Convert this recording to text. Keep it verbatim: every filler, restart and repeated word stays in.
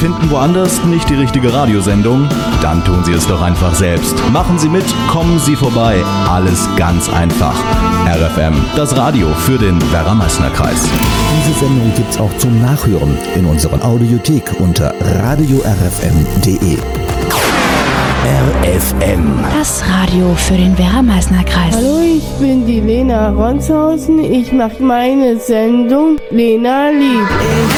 finden woanders nicht die richtige Radiosendung? Dann tun Sie es doch einfach selbst. Machen Sie mit, kommen Sie vorbei. Alles ganz einfach. R F M, das Radio für den Werra-Meißner-Kreis. Diese Sendung gibt's auch zum Nachhören in unserer Audiothek unter radio r f m punkt d e. R F M. Das Radio für den Werra-Meißner-Kreis. Hallo, ich bin die Lena Ronshausen. Ich mache meine Sendung Lena liebt.